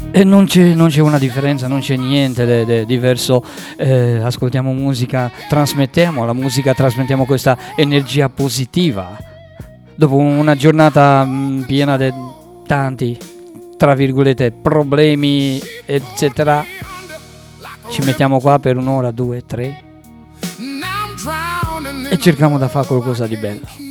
E non c'è una differenza, non c'è niente di diverso. Ascoltiamo musica, trasmettiamo la musica, trasmettiamo questa energia positiva. Dopo una giornata piena di tanti, tra virgolette, problemi, eccetera, ci mettiamo qua per un'ora, due, tre e cerchiamo di fare qualcosa di bello.